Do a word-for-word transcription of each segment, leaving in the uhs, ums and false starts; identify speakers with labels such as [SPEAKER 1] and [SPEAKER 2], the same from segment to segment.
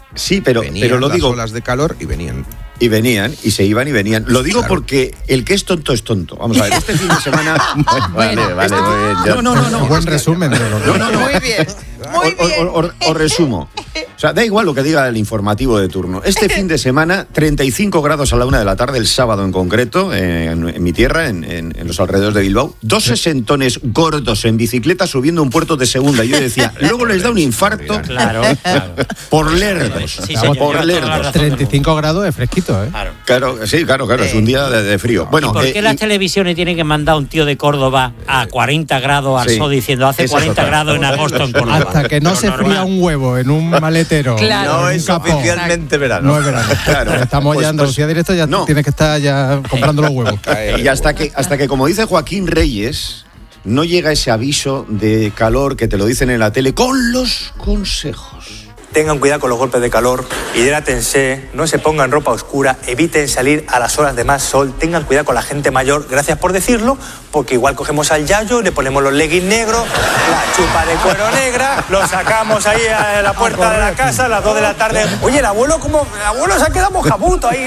[SPEAKER 1] Sí, pero,
[SPEAKER 2] venían
[SPEAKER 1] pero lo
[SPEAKER 2] las
[SPEAKER 1] digo...
[SPEAKER 2] olas de calor y venían.
[SPEAKER 1] Y venían, y se iban y venían. Lo digo
[SPEAKER 2] Claro.
[SPEAKER 1] porque el que es tonto es tonto. Vamos a ver, este fin de semana...
[SPEAKER 3] Vale, vale, muy bien.
[SPEAKER 1] No, no, no, no.
[SPEAKER 4] Buen resumen de lo que...
[SPEAKER 1] No, no, no.
[SPEAKER 5] Muy bien, muy
[SPEAKER 1] O-
[SPEAKER 5] bien.
[SPEAKER 1] o- o- Os resumo. O sea, da igual lo que diga el informativo de turno. Este fin de semana, treinta y cinco grados a la una de la tarde, el sábado en concreto, en, en mi tierra, en, en- en los alrededores de Bilbao. Dos sesentones gordos en bicicleta subiendo un puerto de segunda. Yo decía, luego les da un infarto
[SPEAKER 6] Claro, claro.
[SPEAKER 1] por lerdos.
[SPEAKER 6] Sí, señor,
[SPEAKER 1] por
[SPEAKER 6] lleva toda la
[SPEAKER 1] lerdos.
[SPEAKER 6] razón.
[SPEAKER 4] treinta y cinco grados es fresquito, ¿eh?
[SPEAKER 6] Claro.
[SPEAKER 1] Claro, sí, claro, claro, es un día de, de frío. Bueno,
[SPEAKER 6] ¿Y por
[SPEAKER 1] eh,
[SPEAKER 6] qué las
[SPEAKER 1] y-
[SPEAKER 6] televisiones tienen que mandar a un tío de Córdoba a cuarenta grados al
[SPEAKER 1] Sí.
[SPEAKER 6] sol diciendo hace
[SPEAKER 1] Esa es
[SPEAKER 6] cuarenta
[SPEAKER 1] otra.
[SPEAKER 6] grados en agosto en Córdoba?
[SPEAKER 4] Hasta que no
[SPEAKER 6] Lo
[SPEAKER 4] se
[SPEAKER 6] normal.
[SPEAKER 4] fría un huevo en un maletero.
[SPEAKER 5] Claro.
[SPEAKER 4] en
[SPEAKER 3] No
[SPEAKER 4] un
[SPEAKER 3] es
[SPEAKER 4] capó,
[SPEAKER 3] oficialmente verano.
[SPEAKER 4] No es verano.
[SPEAKER 1] Claro.
[SPEAKER 4] Estamos
[SPEAKER 1] Pues-
[SPEAKER 4] ya en Andalucía
[SPEAKER 1] pues-
[SPEAKER 4] directo, ya
[SPEAKER 1] no.
[SPEAKER 4] tienes que estar ya comprando los huevos.
[SPEAKER 1] Y hasta que, hasta que, como dice Joaquín Reyes, no llega ese aviso de calor que te lo dicen en la tele con los consejos.
[SPEAKER 7] Tengan cuidado con los golpes de calor, hidrátense, no se pongan ropa oscura, eviten salir a las horas de más sol, tengan cuidado con la gente mayor, gracias por decirlo, porque igual cogemos al yayo, le ponemos los leggings negros, la chupa de cuero negra, lo sacamos ahí a la puerta de la casa a las dos de la tarde. Oye, el abuelo como, el abuelo se ha quedado mojabuto ahí.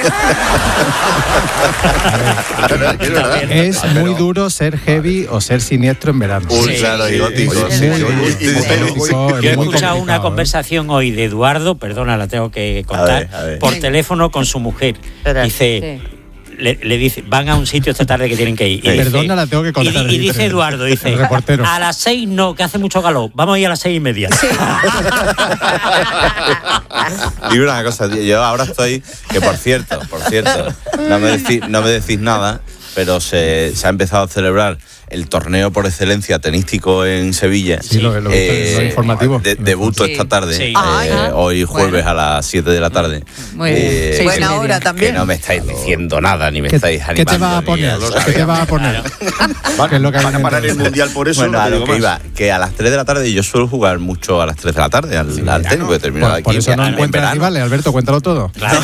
[SPEAKER 4] Es muy duro ser heavy o ser siniestro en verano.
[SPEAKER 3] Uy,
[SPEAKER 6] Sí.
[SPEAKER 3] claro, y gótico.
[SPEAKER 4] Es
[SPEAKER 3] sí,
[SPEAKER 4] muy
[SPEAKER 3] sí,
[SPEAKER 4] duro.
[SPEAKER 3] sí, sí,
[SPEAKER 1] Pero-
[SPEAKER 3] sí.
[SPEAKER 4] Gótico, es
[SPEAKER 6] Yo he
[SPEAKER 4] muy
[SPEAKER 6] escuchado una
[SPEAKER 4] complicado, ¿eh?
[SPEAKER 6] conversación hoy de Eduardo, perdona, la tengo que contar,
[SPEAKER 3] A ver, a ver.
[SPEAKER 6] por teléfono con su mujer.
[SPEAKER 5] Espera.
[SPEAKER 6] Dice, le, le dice, van a un sitio esta tarde que tienen que ir. Y dice-
[SPEAKER 4] Perdona, la tengo que contar,
[SPEAKER 6] Y, di- y
[SPEAKER 4] dice
[SPEAKER 6] dice Eduardo, dice,
[SPEAKER 4] el reportero.
[SPEAKER 6] a las seis no, que hace mucho calor, vamos a ir a las seis y media.
[SPEAKER 3] Y una cosa, tío, yo ahora estoy, que por cierto, por cierto, no me decís, no me decís nada, pero se, se ha empezado a celebrar el torneo por excelencia tenístico en Sevilla.
[SPEAKER 4] Sí, lo- lo he visto en los informativos.
[SPEAKER 3] de- debuto
[SPEAKER 5] Sí.
[SPEAKER 3] esta tarde,
[SPEAKER 6] Sí.
[SPEAKER 3] eh,
[SPEAKER 5] Ah,
[SPEAKER 3] hoy jueves
[SPEAKER 5] bueno.
[SPEAKER 3] a las siete de la tarde.
[SPEAKER 5] Muy bien.
[SPEAKER 3] Eh,
[SPEAKER 5] Sí, Buena
[SPEAKER 3] que-
[SPEAKER 5] hora también.
[SPEAKER 3] Que no me estáis diciendo nada, ni me
[SPEAKER 4] ¿Qué,
[SPEAKER 3] estáis
[SPEAKER 4] qué
[SPEAKER 3] animando.
[SPEAKER 4] te vas a
[SPEAKER 3] ni
[SPEAKER 4] poner?
[SPEAKER 3] los-
[SPEAKER 4] ¿Qué te vas a poner?
[SPEAKER 1] Van,
[SPEAKER 4] Que es lo que
[SPEAKER 1] van a
[SPEAKER 4] hay
[SPEAKER 1] parar el
[SPEAKER 4] dentro.
[SPEAKER 1] mundial por eso.
[SPEAKER 3] Bueno,
[SPEAKER 1] no
[SPEAKER 3] a
[SPEAKER 1] te
[SPEAKER 3] lo
[SPEAKER 1] digo
[SPEAKER 3] que
[SPEAKER 1] más.
[SPEAKER 3] iba, que a las tres de la tarde, y yo suelo jugar mucho a las tres de la tarde al, al tenis, porque termino
[SPEAKER 4] Por,
[SPEAKER 3] aquí.
[SPEAKER 4] por eso no
[SPEAKER 3] en
[SPEAKER 4] encuentras
[SPEAKER 3] verano.
[SPEAKER 4] rivales, Alberto, cuéntalo todo.
[SPEAKER 6] Claro.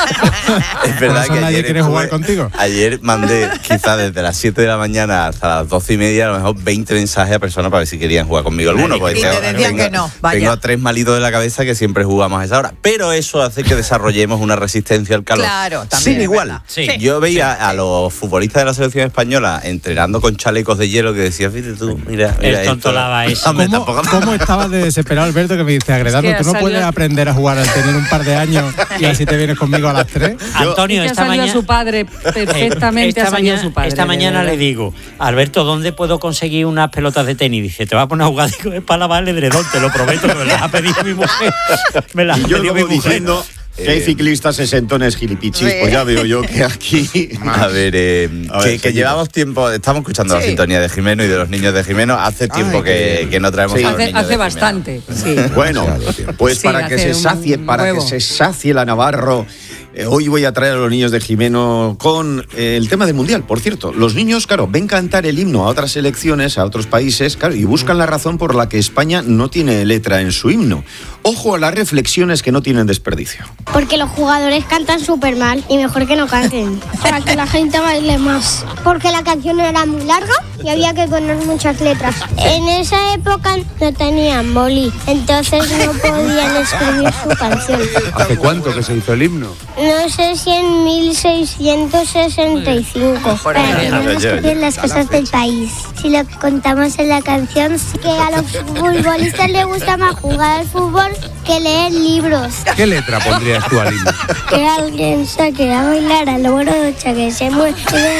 [SPEAKER 3] Es verdad
[SPEAKER 4] eso
[SPEAKER 3] que
[SPEAKER 4] nadie
[SPEAKER 3] ayer
[SPEAKER 4] quiere
[SPEAKER 3] estuve-
[SPEAKER 4] jugar contigo.
[SPEAKER 3] Ayer mandé quizás desde las siete de la mañana hasta las doce y media, a lo mejor veinte mensajes a personas para ver si querían jugar conmigo alguno. Porque
[SPEAKER 5] Y te
[SPEAKER 3] tengo-
[SPEAKER 5] decían
[SPEAKER 3] tengo-
[SPEAKER 5] que no, vaya.
[SPEAKER 3] Tengo tres malitos de la cabeza que siempre jugamos a esa hora. Pero eso hace que desarrollemos una resistencia al calor.
[SPEAKER 5] Claro, también
[SPEAKER 3] Sin
[SPEAKER 5] es
[SPEAKER 3] igual.
[SPEAKER 5] verdad.
[SPEAKER 6] Sí.
[SPEAKER 3] Yo veía a los futbolistas de la selección española entrenando con chalecos de hielo que decía, fíjate tú, mira, mira
[SPEAKER 6] El tonto
[SPEAKER 3] esto".
[SPEAKER 6] lava eso.
[SPEAKER 3] Hombre,
[SPEAKER 4] ¿Cómo,
[SPEAKER 3] tampoco-
[SPEAKER 4] cómo estabas de desesperado, Alberto, que me dice, Agredano,
[SPEAKER 8] Es que
[SPEAKER 4] tú
[SPEAKER 8] ha
[SPEAKER 4] no puedes
[SPEAKER 8] salido-
[SPEAKER 4] aprender a jugar al tener un par de años y así te vienes conmigo a las tres?
[SPEAKER 6] Antonio,
[SPEAKER 8] Es que ha
[SPEAKER 6] esta
[SPEAKER 8] salido
[SPEAKER 6] mañana...
[SPEAKER 8] su padre, perfectamente
[SPEAKER 6] esta
[SPEAKER 8] ha salido
[SPEAKER 6] mañana,
[SPEAKER 8] su padre.
[SPEAKER 6] esta
[SPEAKER 8] de
[SPEAKER 6] mañana
[SPEAKER 8] verdad.
[SPEAKER 6] le digo, Alberto, ¿dónde puedo conseguir unas pelotas de tenis? Dice, te vas a poner a jugar. Digo, es para lavar el edredón, te lo prometo, que me las ha pedido mi mujer. Me las
[SPEAKER 1] Y
[SPEAKER 6] ha
[SPEAKER 1] yo
[SPEAKER 6] pedido mi
[SPEAKER 1] luego
[SPEAKER 6] mujer.
[SPEAKER 1] diciendo que hay
[SPEAKER 3] Eh,
[SPEAKER 1] ciclistas sesentones gilipichis,
[SPEAKER 5] Sí.
[SPEAKER 1] pues ya veo yo que aquí...
[SPEAKER 3] A ver, eh,
[SPEAKER 1] A
[SPEAKER 3] que,
[SPEAKER 1] ver,
[SPEAKER 3] que
[SPEAKER 1] seguimos.
[SPEAKER 3] llevamos tiempo, estamos escuchando la
[SPEAKER 5] Sí.
[SPEAKER 3] sintonía de Jimeno y de los niños de Jimeno. Hace tiempo
[SPEAKER 1] Ay, qué
[SPEAKER 3] que,
[SPEAKER 1] bien.
[SPEAKER 3] que no traemos
[SPEAKER 1] Sí.
[SPEAKER 3] a los
[SPEAKER 8] Hace,
[SPEAKER 3] niños
[SPEAKER 8] hace
[SPEAKER 3] de Jimeno.
[SPEAKER 8] bastante, sí.
[SPEAKER 1] Bueno, pues
[SPEAKER 8] Sí,
[SPEAKER 1] para que
[SPEAKER 8] hace
[SPEAKER 1] se
[SPEAKER 8] un
[SPEAKER 1] sacie, para
[SPEAKER 8] huevo.
[SPEAKER 1] que se sacie la Navarro, eh, hoy voy a traer a los niños de Jimeno con eh, el tema del Mundial. Por cierto, los niños, claro, ven cantar el himno a otras selecciones, a otros países, claro, y buscan la razón por la que España no tiene letra en su himno. Ojo a las reflexiones que no tienen desperdicio.
[SPEAKER 9] Porque los jugadores cantan súper mal y mejor que no canten. Para que la gente baile más. Porque la canción era muy larga y había que poner muchas letras. En esa época no tenían boli, entonces no podían escribir su canción.
[SPEAKER 2] ¿Hace cuánto que se hizo el himno?
[SPEAKER 9] No sé si en mil seiscientos sesenta y cinco.
[SPEAKER 5] Por ahí.
[SPEAKER 9] Para que no nos copien las cosas del país. Si lo contamos en la canción, que a los futbolistas les gusta más jugar al fútbol que leer libros.
[SPEAKER 2] ¿Qué letra pondrías tú al himno?
[SPEAKER 9] Que alguien saque a bailar a la morocha que se mueve de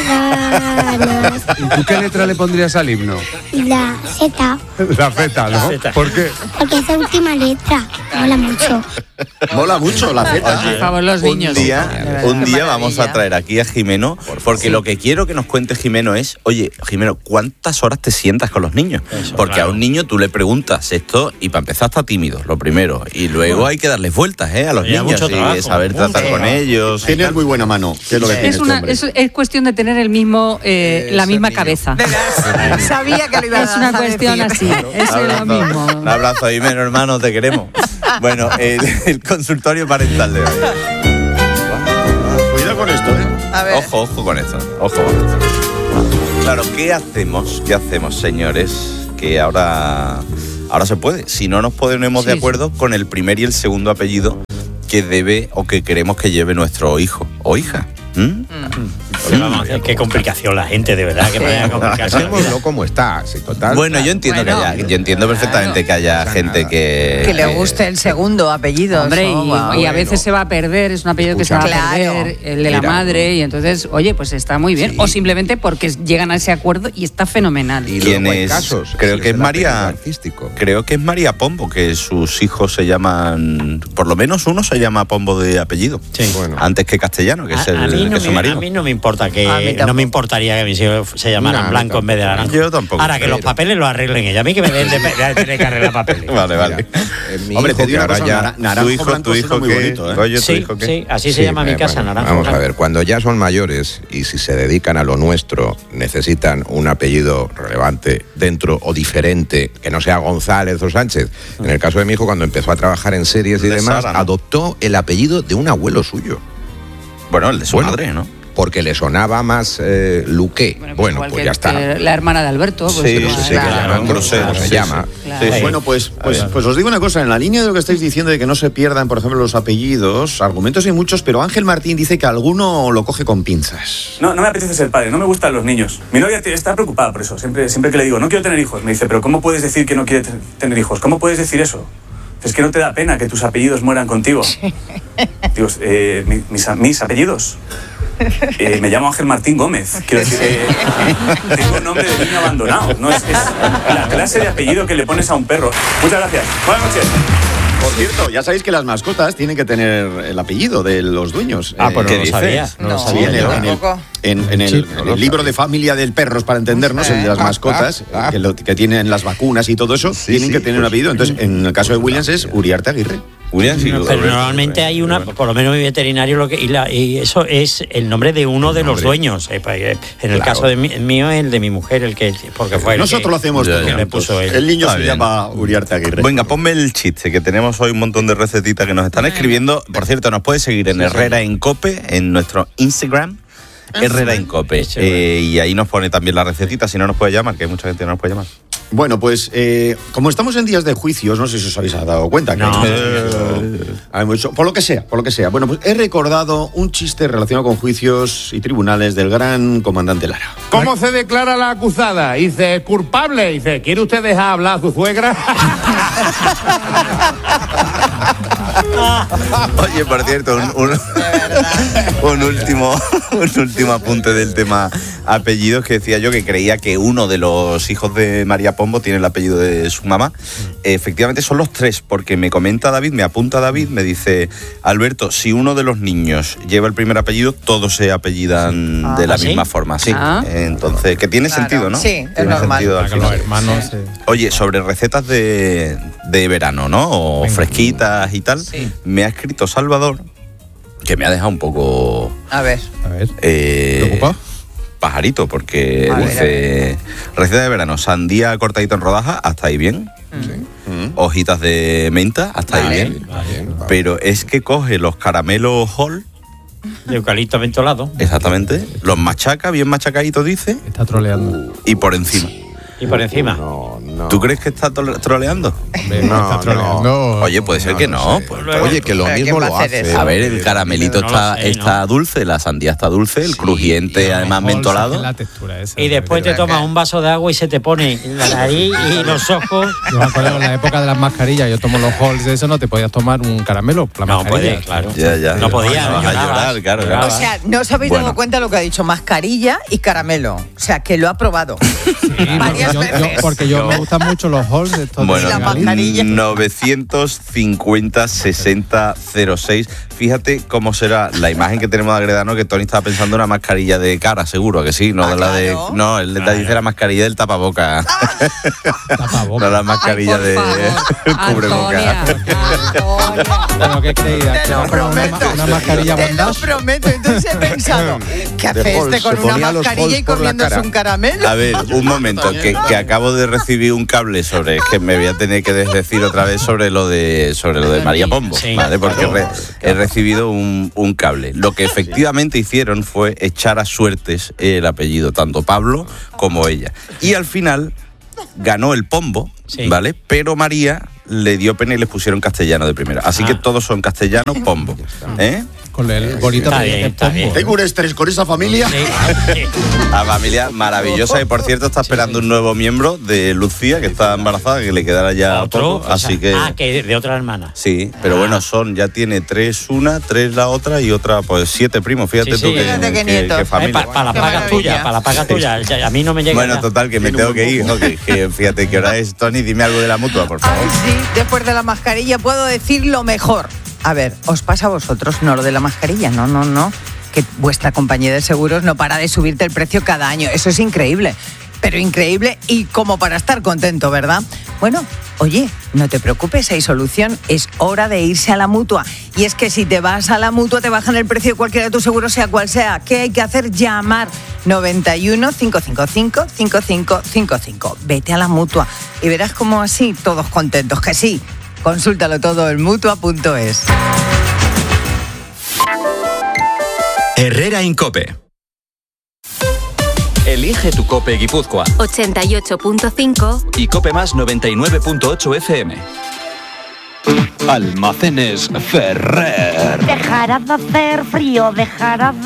[SPEAKER 9] ganas.
[SPEAKER 2] ¿Y tú qué letra le pondrías al himno?
[SPEAKER 9] La Z,
[SPEAKER 2] La feta, ¿no?
[SPEAKER 6] feta.
[SPEAKER 2] ¿Por qué?
[SPEAKER 9] porque esa última letra mola mucho.
[SPEAKER 1] Mola mucho la feta.
[SPEAKER 8] Por favor, los
[SPEAKER 3] Un
[SPEAKER 8] niños.
[SPEAKER 3] día,
[SPEAKER 5] De verdad,
[SPEAKER 3] un
[SPEAKER 5] qué
[SPEAKER 3] día vamos a
[SPEAKER 5] maravilla.
[SPEAKER 3] traer aquí a Jimeno, porque lo que quiero que nos cuente Jimeno es, oye, Jimeno, ¿cuántas horas te sientas con los niños?
[SPEAKER 6] Eso,
[SPEAKER 3] Porque
[SPEAKER 6] claro.
[SPEAKER 3] a un niño tú le preguntas esto y para empezar está tímido, lo primero. Y luego hay que darles vueltas, ¿eh? A los
[SPEAKER 6] Lleva
[SPEAKER 3] niños
[SPEAKER 6] mucho
[SPEAKER 3] y
[SPEAKER 6] trabajo,
[SPEAKER 3] saber
[SPEAKER 6] mucho
[SPEAKER 3] tratar con
[SPEAKER 6] trabajo.
[SPEAKER 3] ellos.
[SPEAKER 1] Tienes muy buena mano, que es lo que tiene
[SPEAKER 8] Es,
[SPEAKER 1] este
[SPEAKER 8] una,
[SPEAKER 1] hombre.
[SPEAKER 8] es, es cuestión de tener el mismo, eh, la
[SPEAKER 2] Ese
[SPEAKER 8] misma
[SPEAKER 2] niño.
[SPEAKER 8] cabeza.
[SPEAKER 5] Verás, sabía que lo iba a
[SPEAKER 8] Es una
[SPEAKER 5] a
[SPEAKER 8] cuestión
[SPEAKER 5] decir.
[SPEAKER 8] así. Eso es lo mismo.
[SPEAKER 3] Un abrazo, Jimeno, hermano, te queremos. Bueno, el, el consultorio parental de hoy.
[SPEAKER 1] Cuidado con esto, ¿eh?
[SPEAKER 5] A ver.
[SPEAKER 3] Ojo, ojo con esto, ojo con esto. Claro, ¿qué hacemos? ¿Qué hacemos, señores? Que ahora, ahora se puede. Si no nos ponemos de
[SPEAKER 8] Sí,
[SPEAKER 3] acuerdo con el primer y el segundo apellido que debe o que queremos que lleve nuestro hijo o hija. ¿Mm?
[SPEAKER 6] Pero vamos, qué complicación la gente, de verdad, que vaya a complicarse la vida.
[SPEAKER 10] Dejémoslo como está, sí, total.
[SPEAKER 3] Bueno, yo entiendo
[SPEAKER 5] Bueno,
[SPEAKER 3] que haya, yo entiendo perfectamente que haya gente que
[SPEAKER 5] Que le guste el segundo apellido.
[SPEAKER 8] Hombre,
[SPEAKER 5] eso,
[SPEAKER 8] y,
[SPEAKER 5] va.
[SPEAKER 8] y a veces se va a perder, es un apellido que se va a
[SPEAKER 5] Escucha.
[SPEAKER 8] perder, el de la
[SPEAKER 10] Mira.
[SPEAKER 8] madre, y entonces, oye, pues está muy bien.
[SPEAKER 10] Sí.
[SPEAKER 8] O simplemente porque llegan a ese acuerdo y está fenomenal.
[SPEAKER 10] Y
[SPEAKER 3] ¿Quién
[SPEAKER 10] luego hay
[SPEAKER 3] es?
[SPEAKER 10] casos,
[SPEAKER 3] Creo
[SPEAKER 10] sí,
[SPEAKER 3] que es
[SPEAKER 10] del
[SPEAKER 3] María-
[SPEAKER 10] apellido artístico.
[SPEAKER 3] Creo que es María Pombo, que sus hijos se llaman, por lo menos uno se llama Pombo de apellido,
[SPEAKER 6] Sí.
[SPEAKER 10] Bueno.
[SPEAKER 3] antes que Castellano, que
[SPEAKER 6] A,
[SPEAKER 3] es el
[SPEAKER 6] a mí no
[SPEAKER 3] que es su
[SPEAKER 6] me,
[SPEAKER 3] marido.
[SPEAKER 6] a mí no me importa que
[SPEAKER 5] A mí tampoco.
[SPEAKER 6] no me importaría que mis hijos se llamaran
[SPEAKER 10] No, a mí
[SPEAKER 6] blanco en vez de
[SPEAKER 10] tampoco.
[SPEAKER 6] naranja.
[SPEAKER 3] Yo tampoco,
[SPEAKER 6] Ahora que los
[SPEAKER 3] pero-
[SPEAKER 6] papeles los arreglen ella. A mí que me den de, de tener que arreglar papeles.
[SPEAKER 3] Vale, vale.
[SPEAKER 10] Eh, mi
[SPEAKER 1] Hombre,
[SPEAKER 10] hijo,
[SPEAKER 1] te digo
[SPEAKER 10] que
[SPEAKER 1] una
[SPEAKER 10] ahora
[SPEAKER 1] cosa,
[SPEAKER 10] ya-
[SPEAKER 1] nara- naranjo
[SPEAKER 3] tu hijo,
[SPEAKER 1] blanco
[SPEAKER 3] tu
[SPEAKER 1] suena
[SPEAKER 3] hijo
[SPEAKER 1] muy
[SPEAKER 3] que,
[SPEAKER 1] bonito, ¿eh?
[SPEAKER 3] Goyo, tu
[SPEAKER 6] Sí,
[SPEAKER 3] hijo que-
[SPEAKER 6] sí, así
[SPEAKER 10] Sí,
[SPEAKER 6] se llama mi
[SPEAKER 10] eh,
[SPEAKER 6] casa,
[SPEAKER 10] bueno,
[SPEAKER 6] naranja
[SPEAKER 10] Vamos a
[SPEAKER 6] blanco.
[SPEAKER 10] ver, cuando ya son mayores y si se dedican a lo nuestro, necesitan un apellido relevante dentro o diferente, que no sea González o Sánchez. En el caso de mi hijo, cuando empezó a trabajar en series y
[SPEAKER 3] De
[SPEAKER 10] demás,
[SPEAKER 3] Sara, ¿no?
[SPEAKER 10] adoptó el apellido de un abuelo suyo.
[SPEAKER 3] Bueno, el de su
[SPEAKER 10] Bueno,
[SPEAKER 3] madre, ¿no?
[SPEAKER 10] Porque le sonaba más eh, Luque. Bueno,
[SPEAKER 8] igual
[SPEAKER 10] pues
[SPEAKER 8] que-
[SPEAKER 10] ya está.
[SPEAKER 8] que la hermana de Alberto. Pues
[SPEAKER 3] Sí,
[SPEAKER 8] igual.
[SPEAKER 3] sí, sí,
[SPEAKER 10] que
[SPEAKER 3] claro,
[SPEAKER 10] llaman,
[SPEAKER 3] grosero,
[SPEAKER 10] como se
[SPEAKER 3] sí,
[SPEAKER 10] llama.
[SPEAKER 8] Claro.
[SPEAKER 3] Sí, sí.
[SPEAKER 1] Bueno, pues, pues, pues os digo una cosa, en la línea de lo que estáis diciendo de que no se pierdan, por ejemplo, los apellidos, argumentos hay muchos, pero Ángel Martín dice que alguno lo coge con pinzas.
[SPEAKER 11] No, no me apetece ser padre, no me gustan los niños. Mi novia te- está preocupada por eso. Siempre, siempre que le digo, no quiero tener hijos, me dice, pero ¿cómo puedes decir que no quieres te- tener hijos? ¿Cómo puedes decir eso? Es que no te da pena que tus apellidos mueran contigo. Digo, eh, mi- mis, a- mis apellidos. Eh, me llamo Ángel Martín Gómez. Quiero decir, eh, tengo nombre de niño abandonado. No es, es la clase de apellido que le pones a un perro. Muchas gracias. Buenas noches.
[SPEAKER 1] Por cierto, ya sabéis que las mascotas tienen que tener el apellido de los dueños.
[SPEAKER 6] Ah, pues no
[SPEAKER 3] ¿qué
[SPEAKER 6] lo
[SPEAKER 3] dices?
[SPEAKER 6] sabía. No, lo
[SPEAKER 5] No,
[SPEAKER 1] Sí,
[SPEAKER 6] sabía.
[SPEAKER 1] en el,
[SPEAKER 6] yo.
[SPEAKER 1] en el-
[SPEAKER 5] tampoco.
[SPEAKER 1] en- en el-
[SPEAKER 10] Chip, no
[SPEAKER 1] en
[SPEAKER 10] lo
[SPEAKER 1] el libro
[SPEAKER 10] sabía.
[SPEAKER 1] de familia del perros, para entendernos, el de las mascotas,
[SPEAKER 10] Ah, ah.
[SPEAKER 1] que, lo- que tienen las vacunas y todo eso,
[SPEAKER 10] Sí,
[SPEAKER 1] tienen
[SPEAKER 10] sí,
[SPEAKER 1] que tener un
[SPEAKER 10] pues-
[SPEAKER 1] apellido. Entonces, en el caso de Williams es Uriarte Aguirre.
[SPEAKER 3] William, sí,
[SPEAKER 6] Pero
[SPEAKER 3] Alberto,
[SPEAKER 6] normalmente hay una,
[SPEAKER 3] bueno.
[SPEAKER 6] por lo menos mi veterinario, lo que, y, la- y eso es el nombre de uno de los
[SPEAKER 10] nombre.
[SPEAKER 6] dueños. Eh, pues, eh, En el
[SPEAKER 10] Claro.
[SPEAKER 6] caso de mi- mío, el de mi mujer, el que, porque fue el
[SPEAKER 1] Nosotros
[SPEAKER 6] que-
[SPEAKER 1] lo hacemos
[SPEAKER 3] Ya,
[SPEAKER 1] todo.
[SPEAKER 3] ya.
[SPEAKER 6] que le puso él.
[SPEAKER 1] El niño
[SPEAKER 3] Está
[SPEAKER 1] se
[SPEAKER 3] bien.
[SPEAKER 1] llama Uriarte Aguirre.
[SPEAKER 3] Venga, ponme el chiste, que tenemos hoy un montón de recetitas que nos están escribiendo. Por cierto, nos puedes seguir en Herrera en Cope, en nuestro Instagram, Herrera en Cope.
[SPEAKER 6] Sí,
[SPEAKER 3] Eh, y ahí nos pone también la recetita, si no nos puede llamar, que hay mucha gente que no nos puede llamar.
[SPEAKER 1] Bueno, pues eh, como estamos en días de juicios, no sé si os habéis dado cuenta. Que
[SPEAKER 6] No.
[SPEAKER 1] hay mucho- hay mucho- por lo que sea, por lo que sea. Bueno, pues he recordado un chiste relacionado con juicios y tribunales del gran comandante Lara.
[SPEAKER 12] ¿Cómo se declara la acusada? Dice, culpable. Dice, ¿quiere usted dejar hablar a su suegra?
[SPEAKER 3] Oye, por cierto, un, un- un último, un último apunte del tema apellidos, que decía yo que creía que uno de los hijos de María Pombo tiene el apellido de su mamá. Efectivamente son los tres, porque me comenta David, me apunta David, me dice, Alberto, si uno de los niños lleva el primer apellido, todos se apellidan de la
[SPEAKER 6] ¿Ah, sí?
[SPEAKER 3] misma forma. Sí.
[SPEAKER 8] Ah.
[SPEAKER 3] Entonces, que tiene
[SPEAKER 5] Claro.
[SPEAKER 3] sentido, ¿no?
[SPEAKER 5] Sí, es
[SPEAKER 3] Tiene
[SPEAKER 5] normal.
[SPEAKER 3] sentido al
[SPEAKER 4] Para que los
[SPEAKER 3] final.
[SPEAKER 4] hermanos se-
[SPEAKER 3] Oye, sobre recetas de, de verano, ¿no? O
[SPEAKER 4] Venga.
[SPEAKER 3] fresquitas y tal,
[SPEAKER 5] Sí.
[SPEAKER 3] me ha escrito Salvador, que me ha dejado un poco
[SPEAKER 5] A ver.
[SPEAKER 4] A ver.
[SPEAKER 3] eh,
[SPEAKER 4] ¿Preocupado?
[SPEAKER 3] pajarito, porque
[SPEAKER 5] A ver,
[SPEAKER 3] dice, receta de verano, sandía cortadita en rodajas, hasta ahí bien. Hojitas de menta, hasta
[SPEAKER 5] Vale.
[SPEAKER 3] ahí bien. Pero es que coge los caramelos Hall,
[SPEAKER 6] De eucalipto mentolado.
[SPEAKER 3] exactamente, los machaca, bien machacaditos, dice,
[SPEAKER 4] Está troleando.
[SPEAKER 3] y por encima.
[SPEAKER 6] Y por encima.
[SPEAKER 10] No, no.
[SPEAKER 3] ¿Tú crees que está tro- troleando?
[SPEAKER 4] Hombre,
[SPEAKER 10] No,
[SPEAKER 4] está
[SPEAKER 10] no.
[SPEAKER 4] troleando.
[SPEAKER 3] Oye, puede ser que no.
[SPEAKER 10] sé.
[SPEAKER 3] pues,
[SPEAKER 10] Oye, que lo
[SPEAKER 5] Pero
[SPEAKER 10] mismo
[SPEAKER 5] ¿quién va
[SPEAKER 10] lo
[SPEAKER 5] a hacer
[SPEAKER 10] hace.
[SPEAKER 5] eso?
[SPEAKER 3] a ver, el caramelito
[SPEAKER 6] No lo
[SPEAKER 3] está,
[SPEAKER 6] sé,
[SPEAKER 3] está
[SPEAKER 6] no.
[SPEAKER 3] dulce, la sandía está dulce, el crujiente además mentolado.
[SPEAKER 4] La textura esa.
[SPEAKER 6] Y después te tomas un vaso de agua y se te pone la nariz y los ojos.
[SPEAKER 4] Yo me acuerdo en la época de las mascarillas, yo tomo los halls de eso, no te podías tomar un caramelo. La
[SPEAKER 6] No
[SPEAKER 4] mascarilla.
[SPEAKER 6] puede, claro.
[SPEAKER 3] Ya, ya.
[SPEAKER 6] No podía,
[SPEAKER 3] Vas a
[SPEAKER 6] llorabas,
[SPEAKER 3] llorar, claro, claro.
[SPEAKER 5] O sea, no os habéis
[SPEAKER 3] Bueno.
[SPEAKER 5] dado cuenta lo que ha dicho, mascarilla y caramelo. O sea, que lo ha probado.
[SPEAKER 4] Sí, porque
[SPEAKER 5] Varias
[SPEAKER 4] yo, yo-
[SPEAKER 5] veces.
[SPEAKER 4] porque yo me gustan mucho los halls de estos.
[SPEAKER 3] Bueno,
[SPEAKER 5] Y la
[SPEAKER 4] de Galicia.
[SPEAKER 5] mascarilla.
[SPEAKER 3] novecientos cincuenta sesenta cero seis. Fíjate cómo será la imagen que tenemos de Agredano, que Tony estaba pensando en una mascarilla de cara, seguro que sí, no
[SPEAKER 5] Ah,
[SPEAKER 3] de la de.
[SPEAKER 5] claro.
[SPEAKER 3] No, él
[SPEAKER 6] Claro.
[SPEAKER 3] dice la mascarilla del tapaboca.
[SPEAKER 4] Tapaboca.
[SPEAKER 3] No la mascarilla
[SPEAKER 8] Ay, por
[SPEAKER 3] de
[SPEAKER 8] favor.
[SPEAKER 3] cubreboca.
[SPEAKER 8] Antonia.
[SPEAKER 4] Pero qué creías,
[SPEAKER 5] Te
[SPEAKER 4] que
[SPEAKER 5] lo
[SPEAKER 4] era una,
[SPEAKER 5] prometo.
[SPEAKER 4] una mascarilla
[SPEAKER 5] Te lo
[SPEAKER 4] bondage.
[SPEAKER 5] prometo. Entonces he pensado, ¿qué hace
[SPEAKER 10] De
[SPEAKER 5] este
[SPEAKER 10] Halls,
[SPEAKER 5] con
[SPEAKER 10] se
[SPEAKER 5] una
[SPEAKER 10] ponía los
[SPEAKER 5] mascarilla
[SPEAKER 10] Halls
[SPEAKER 5] y
[SPEAKER 10] por la
[SPEAKER 5] comiéndose
[SPEAKER 10] cara.
[SPEAKER 5] un caramelo?
[SPEAKER 3] A ver, un momento, que, que acabo de recibir un cable sobre, es que me voy a tener que desdecir otra vez sobre lo de sobre lo de María Pombo,
[SPEAKER 6] Sí.
[SPEAKER 3] ¿vale? Porque re- he recibido un, un cable. Lo que efectivamente hicieron fue echar a suertes el apellido, tanto Pablo como ella. Y al final ganó el Pombo,
[SPEAKER 6] Sí.
[SPEAKER 3] ¿vale? Pero María le dio pena y les pusieron castellano de primera. Así
[SPEAKER 6] Ah.
[SPEAKER 3] que todos son castellanos pombo. ¿Eh?
[SPEAKER 4] Con el bonito
[SPEAKER 6] Está
[SPEAKER 4] de
[SPEAKER 6] bien, está bien.
[SPEAKER 1] Tengo un estrés con esa familia.
[SPEAKER 3] La familia maravillosa y por cierto está esperando un nuevo miembro de Lucía, que está embarazada, que le quedará ya
[SPEAKER 6] Otro,
[SPEAKER 3] poco, así
[SPEAKER 6] o sea,
[SPEAKER 3] que...
[SPEAKER 6] Ah, que de otra hermana.
[SPEAKER 3] Sí, pero
[SPEAKER 6] Ah.
[SPEAKER 3] bueno, son, ya tiene tres una, tres la otra y otra, pues siete primos, fíjate
[SPEAKER 6] Sí,
[SPEAKER 3] tú
[SPEAKER 6] sí.
[SPEAKER 3] que,
[SPEAKER 5] Fíjate qué
[SPEAKER 3] que-
[SPEAKER 5] nietos.
[SPEAKER 3] que
[SPEAKER 5] Eh,
[SPEAKER 3] familia.
[SPEAKER 6] Para la
[SPEAKER 5] Qué
[SPEAKER 6] paga
[SPEAKER 5] maravilla.
[SPEAKER 6] tuya, para la paga tuya. Ya, a mí no me llega.
[SPEAKER 3] Bueno,
[SPEAKER 6] ya.
[SPEAKER 3] total, que me tengo que ir, ¿no? que, que fíjate qué hora es, Tony, dime algo de la mutua, por favor.
[SPEAKER 5] Ay, sí, después de la mascarilla puedo decir lo mejor. A ver, ¿os pasa a vosotros? No lo de la mascarilla, no, no, no. Que vuestra compañía de seguros no para de subirte el precio cada año. Eso es increíble. Pero increíble y como para estar contento, ¿verdad? Bueno, oye, no te preocupes, hay solución. Es hora de irse a la Mutua. Y es que si te vas a la Mutua te bajan el precio de cualquiera de tus seguros, sea cual sea. ¿Qué hay que hacer? Llamar noventa y uno, cinco cinco cinco, cinco cinco cinco cinco. Vete a la Mutua y verás como así todos contentos. Que sí, consúltalo todo en mutua punto es.
[SPEAKER 13] Herrera Incope. Elige tu Cope Guipúzcoa
[SPEAKER 14] ochenta y ocho punto cinco
[SPEAKER 13] y Cope Más noventa y nueve punto ocho F M. Almacenes Ferrer.
[SPEAKER 15] Dejarás de hacer frío, dejarás de